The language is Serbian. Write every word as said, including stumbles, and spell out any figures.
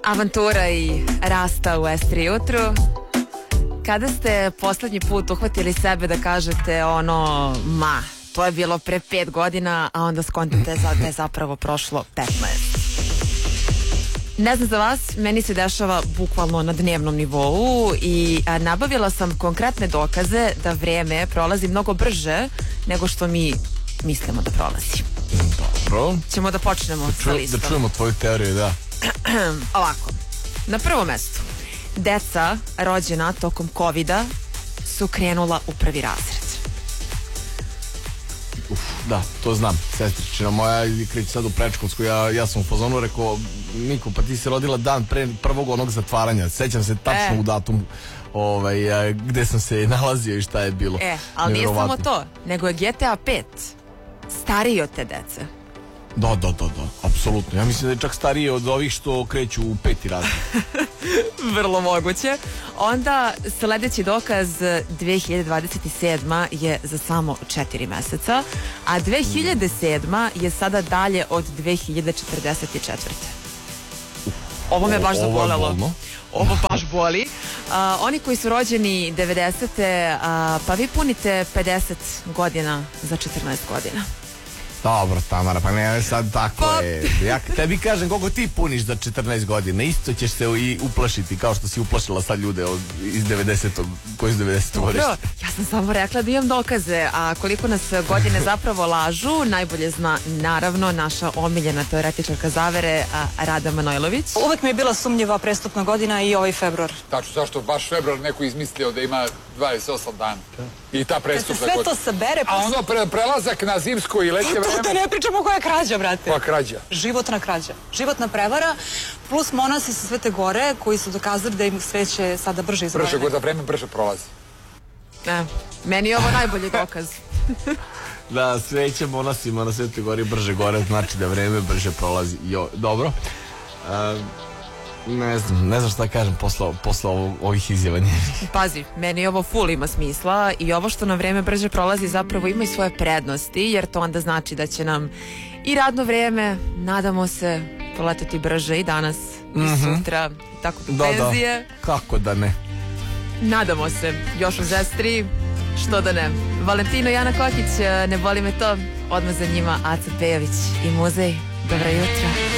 Avantura i rasta u Estri jutru. Kada ste poslednji put uhvatili sebe da kažete ono, ma, to je bilo pre pet godina, a onda skontate da je zapravo prošlo petnaest. Ne znam za vas, meni se dešava bukvalno na dnevnom nivou i a, nabavila sam konkretne dokaze da vreme prolazi mnogo brže nego što mi mislimo da prolazi. Dobro. Ćemo da počnemo da sa ču, listom. Da čujemo tvoju teoriju, da. Ovako, na prvom mestu, deca rođena tokom kovida su krenula u prvi razred. Uf, da, to znam, sestričina moja kreće sad u predškolsku, ja, ja sam u fazonu rekao, Niko, pa ti si rodila dan pre prvog onog zatvaranja, sećam se tačno e. u datum ovaj, a, gde sam se nalazio i šta je bilo. E, ali nije samo to, nego je G T A pet stariji od te dece. Da, da, da, da, apsolutno. Ja mislim da je čak stariji od ovih što kreću u peti razred. Vrlo moguće. Onda sledeći dokaz, dve hiljade dvadeset sedma je za samo četiri meseca, a dve hiljade sedma je sada dalje od dve hiljade četrdeset četvrte. Ovo me baš zabolelo. Ovo baš boli. A, oni koji su rođeni devedesete, a, pa vi punite pedeset godina za četrnaest godina. Dobro, Tamara, pa ne sad tako pa... je. Ja tebi kažem koliko ti puniš za četrnaest godina, isto ćeš se i uplašiti kao što si uplašila sad ljude od, iz devedesetog, koji iz devedesetog godišta. Dobro, ja sam samo rekla da imam dokaze, a koliko nas godine zapravo lažu, najbolje zna naravno naša omiljena teoretičarka zavere, a, Rada Manojlović. Uvek mi je bila sumnjiva prestupna godina i ovaj februar. Tačno, zašto baš februar neko izmislio da ima dvadeset osam dana. I ta prestupna godina. Kad se sve to sabere... A ono pre, prelazak na zimsko i letnje vreme... To da ne pričamo koja je krađa, brate. Koja krađa? Životna krađa. Životna prevara, plus monasi sa Svete Gore, koji su dokazali da im sveće sada brže izgleda. Brže, da vreme brže prolazi. Ne, meni je ovo najbolji dokaz. Da, sveće monasima na Svetoj Gori brže gore, znači da vreme brže prolazi. Jo, dobro. Um, Ne znam, ne znam šta kažem posle, posle ovog, ovih izjava. Pazi, meni ovo full ima smisla i ovo što nam vreme brže prolazi zapravo ima i svoje prednosti, jer to onda znači da će nam i radno vreme, nadamo se, proletati brže i danas i mm-hmm. sutra i tako do da, penzije. Da. Kako da ne? Nadamo se, još uz S tri, što da ne. Valentino i Ana Kokić, ne boli me to, odmah za njima Aca Pejović i Muzej. Dobro jutro.